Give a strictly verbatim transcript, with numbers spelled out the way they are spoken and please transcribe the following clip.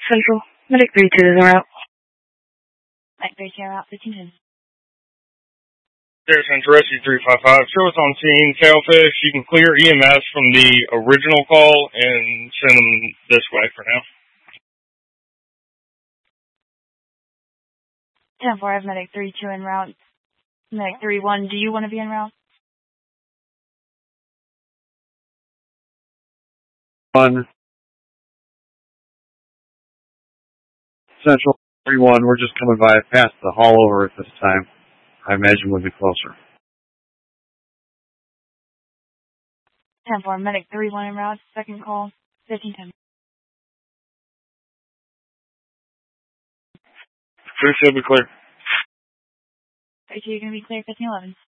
Central, Medic three two is en route. Medic three two en route, fifteen ten. Air Central Rescue three five five, show us on scene, Sailfish. You can clear E M S from the original call and send them this way for now. ten four, I have Medic three two en route. Medic three one, do you want to be en route? One. Central three one, we're just coming by past the hall over at this time. I imagine we'll be closer. ten four, Medic three one en route, second call, fifteen ten. three two, be clear. three two, you're going to be clear, fifteen eleven.